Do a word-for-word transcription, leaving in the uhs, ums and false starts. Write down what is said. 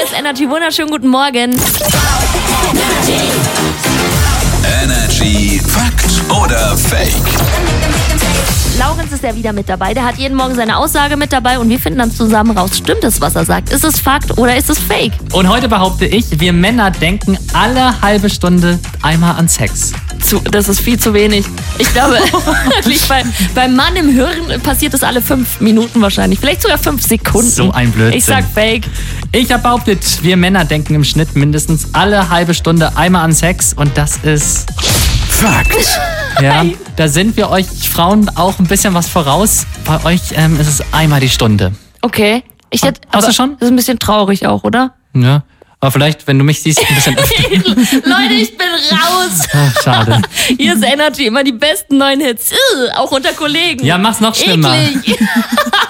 ist Energy. Wunderschönen guten Morgen. Energy Fakt oder Fake? Laurenz ist ja wieder mit dabei. Der hat jeden Morgen seine Aussage mit dabei und wir finden dann zusammen raus, stimmt es, was er sagt? Ist es Fakt oder ist es Fake? Und heute behaupte ich, wir Männer denken alle halbe Stunde einmal an Sex. Zu, das ist viel zu wenig. Ich glaube, wirklich bei, beim Mann im Hirn passiert es alle fünf Minuten wahrscheinlich. Vielleicht sogar fünf Sekunden. So ein Blödsinn. Ich sag Fake. Ich habe behauptet, wir Männer denken im Schnitt mindestens alle halbe Stunde einmal an Sex und das ist Fakt. Ja, da sind wir euch Frauen auch ein bisschen was voraus. Bei euch ähm, ist es einmal die Stunde. Okay. Ich hätte, Hast aber du schon? Das ist ein bisschen traurig auch, oder? Ja, aber vielleicht, wenn du mich siehst, ein bisschen öfter. Leute, ich bin raus. Ach, schade. Hier ist Energy, immer die besten neuen Hits. Ugh, auch unter Kollegen. Ja, mach's noch schlimmer. Eklig.